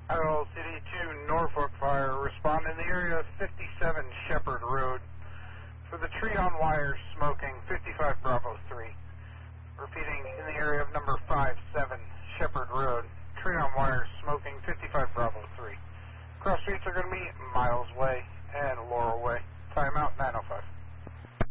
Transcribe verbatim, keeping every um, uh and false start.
L City two Norfolk Fire, respond in the area of fifty-seven Shepherd Road for the tree on wire smoking, fifty-five Bravo three. Repeating, in the area of number five seven Shepherd Road, tree on wire smoking, fifty-five Bravo three. Cross streets are going to be miles away.